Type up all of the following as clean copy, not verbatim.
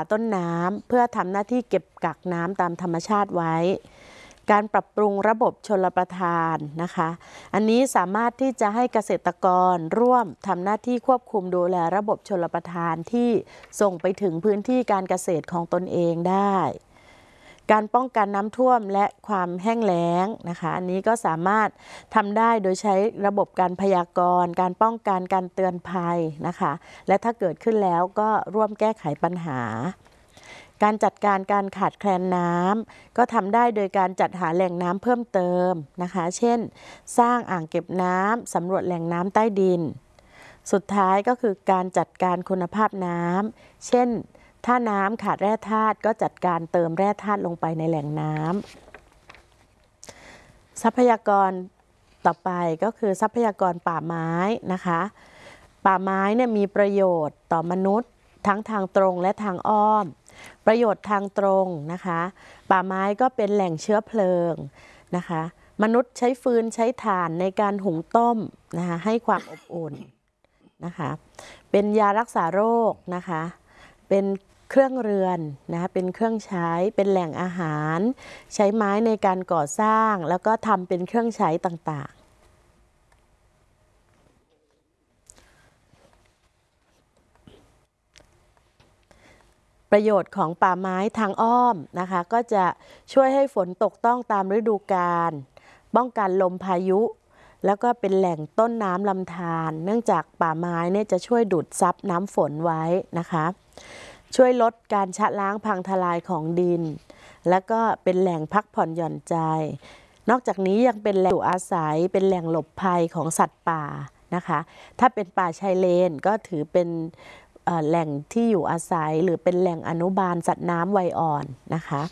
ต้นน้ำเพื่อทำหน้าที่เก็บกักน้ำตามธรรมชาติไว้การปรับปรุงระบบชลประทานนะคะอันนี้สามารถที่จะให้เกษตรกรร่วมทำหน้าที่ควบคุมดูแลระบบชลประทานที่ส่งไปถึงพื้นที่การเกษตรของตนเองได้การป้องกันน้ำท่วมและความแห้งแล้งนะคะอันนี้ก็สามารถทำได้โดยใช้ระบบการพยากรณ์การป้องกันการเตือนภัยนะคะและถ้าเกิดขึ้นแล้วก็ร่วมแก้ไขปัญหาการจัดการการขาดแคลนน้ำก็ทำได้โดยการจัดหาแหล่งน้ำเพิ่มเติมนะคะเช่นสร้างอ่างเก็บน้ำสำรวจแหล่งน้ำใต้ดินสุดท้ายก็คือการจัดการคุณภาพน้ำเช่นถ้าน้ำขาดแร่ธาตุก็จัดการเติมแร่ธาตุลงไปในแหล่งน้ำทรัพยากรต่อไปก็คือทรัพยากรป่าไม้นะคะป่าไม้เนี่ยมีประโยชน์ต่อมนุษย์ทั้งทางตรงและทางอ้อมประโยชน์ทางตรงนะคะป่าไม้ก็เป็นแหล่งเชื้อเพลิงนะคะมนุษย์ใช้ฟืนใช้ถ่านในการหุงต้มนะคะให้ความอบอุ่นนะคะเป็นยารักษาโรคนะคะเป็นเครื่องเรือนนะคะเป็นเครื่องใช้เป็นแหล่งอาหารใช้ไม้ในการก่อสร้างแล้วก็ทำเป็นเครื่องใช้ต่างๆประโยชน์ของป่าไม้ทางอ้อมนะคะก็จะช่วยให้ฝนตกต้องตามฤดูกาลป้องกันลมพายุแล้วก็เป็นแหล่งต้นน้ำลำธารเนื่องจากป่าไม้เนี่ยจะช่วยดูดซับน้ำฝนไว้นะคะช่วยลดการชะล้างพังทลายของดินแล้วก็เป็นแหล่งพักผ่อนหย่อนใจนอกจากนี้ยังเป็นแหล่งอยู่อาศัยเป็นแหล่งหลบภัยของสัตว์ป่านะคะถ้าเป็นป่าชายเลนก็ถือเป็นแหล่งที่อยู่อาศัยหรือเป็นแหล่งอนุบาลสัตว์น้ำวัยอ่อนนะคะ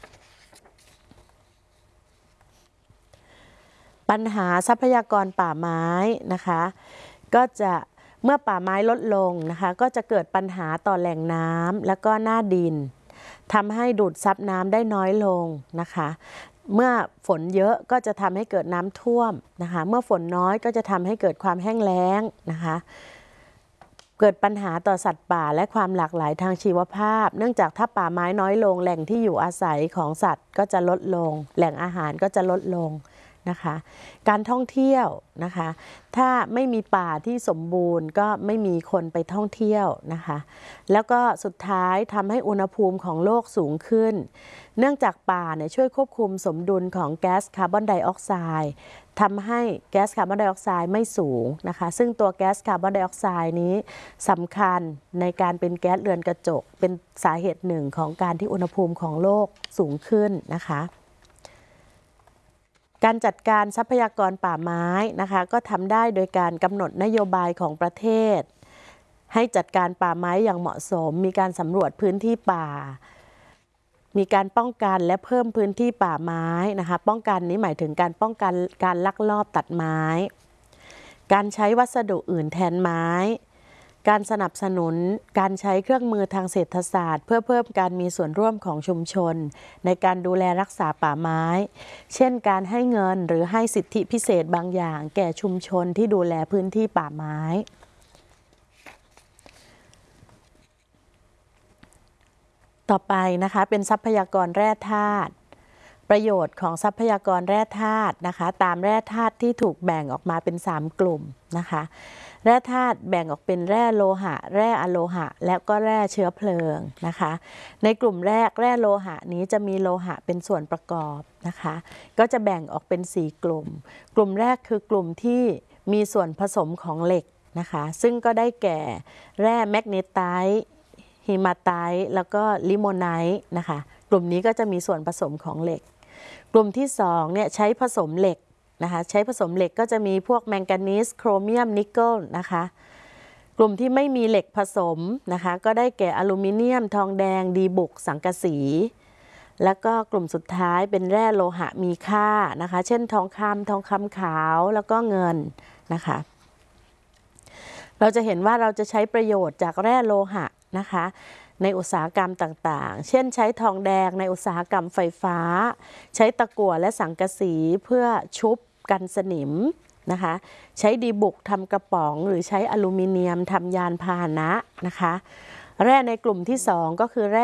ปัญหาทรัพยากรป่าไม้นะคะก็จะเมื่อป่าไม้ลดลงนะคะก็จะเกิดปัญหาต่อแหล่งน้ำแล้วก็หน้าดินทำให้ดูดซับน้ำได้น้อยลงนะคะเมื่อฝนเยอะก็จะทำให้เกิดน้ำท่วมนะคะเมื่อฝนน้อยก็จะทำให้เกิดความแห้งแล้งนะคะเกิดปัญหาต่อสัตว์ป่าและความหลากหลายทางชีวภาพเนื่องจากถ้าป่าไม้น้อยลงแหล่งที่อยู่อาศัยของสัตว์ก็จะลดลงแหล่งอาหารก็จะลดลงนะคะการท่องเที่ยวนะคะถ้าไม่มีป่าที่สมบูรณ์ก็ไม่มีคนไปท่องเที่ยวนะคะแล้วก็สุดท้ายทำให้อุณหภูมิของโลกสูงขึ้นเนื่องจากป่าเนี่ยช่วยควบคุมสมดุลของแก๊สคาร์บอนไดออกไซด์ทำให้แก๊สคาร์บอนไดออกไซด์ไม่สูงนะคะซึ่งตัวแก๊สคาร์บอนไดออกไซด์นี้สำคัญในการเป็นแก๊สเรือนกระจกเป็นสาเหตุหนึ่งของการที่อุณหภูมิของโลกสูงขึ้นนะคะการจัดการทรัพยากรป่าไม้นะคะก็ทำได้โดยการกำหนดนโยบายของประเทศให้จัดการป่าไม้อย่างเหมาะสมมีการสำรวจพื้นที่ป่ามีการป้องกันและเพิ่มพื้นที่ป่าไม้นะคะป้องกันนี้หมายถึงการป้องกันการลักลอบตัดไม้การใช้วัสดุอื่นแทนไม้การสนับสนุนการใช้เครื่องมือทางเศรษฐศาสตร์เพื่อเพิ่มการมีส่วนร่วมของชุมชนในการดูแลรักษาป่าไม้เช่นการให้เงินหรือให้สิทธิพิเศษบางอย่างแก่ชุมชนที่ดูแลพื้นที่ป่าไม้ต่อไปนะคะเป็นทรัพยากรแร่ธาตุประโยชน์ของทรัพยากรแร่ธาตุนะคะตามแร่ธาตุที่ถูกแบ่งออกมาเป็น3กลุ่มนะคะแร่ธาตุแบ่งออกเป็นแร่โลหะแร่อะโลหะและก็แร่เชื้อเพลิงนะคะในกลุ่มแรกแร่โลหะนี้จะมีโลหะเป็นส่วนประกอบนะคะก็จะแบ่งออกเป็น4กลุ่มกลุ่มแรกคือกลุ่มที่มีส่วนผสมของเหล็กนะคะซึ่งก็ได้แก่แร่แมกนีไตต์ฮีมาไตต์แล้วก็ลิโมไนต์นะคะกลุ่มนี้ก็จะมีส่วนผสมของเหล็กกลุ่มที่2เนี่ยใช้ผสมเหล็กนะคะใช้ผสมเหล็กก็จะมีพวกแมงกานีสโครเมียมนิกเกิลนะคะกลุ่มที่ไม่มีเหล็กผสมนะคะก็ได้แก่อลูมิเนียมทองแดงดีบุกสังกะสีแล้วก็กลุ่มสุดท้ายเป็นแร่โลหะมีค่านะคะเช่นทองคำขาวแล้วก็เงินนะคะเราจะเห็นว่าเราจะใช้ประโยชน์จากแร่โลหะนะคะในอุตสาหกรรมต่างๆเช่นใช้ทองแดงในอุตสาหกรรมไฟฟ้าใช้ตะกั่วและสังกะสีเพื่อชุบกันสนิมนะคะใช้ดีบุกทำกระป๋องหรือใช้อลูมิเนียมทำยานพาหนะนะคะแร่ในกลุ่มที่2ก็คือแร่